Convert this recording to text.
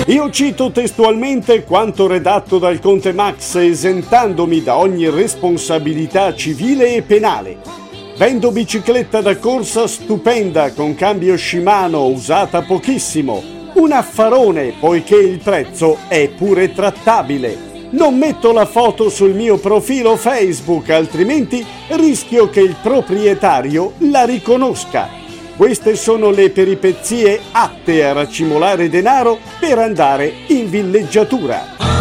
Io cito testualmente quanto redatto dal Conte Max, esentandomi da ogni responsabilità civile e penale. Vendo bicicletta da corsa stupenda con cambio Shimano usata pochissimo. Un affarone poiché il prezzo è pure trattabile. Non metto la foto sul mio profilo Facebook, altrimenti rischio che il proprietario la riconosca. Queste sono le peripezie atte a racimolare denaro per andare in villeggiatura.